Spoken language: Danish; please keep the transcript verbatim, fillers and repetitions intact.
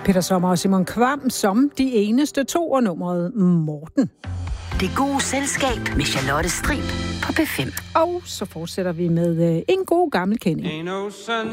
Peter Sommer og Simon Kvam som de eneste to, og nummeret Morten. Det gode selskab med Charlotte Strib på P fem. Og så fortsætter vi med en god gammel kending.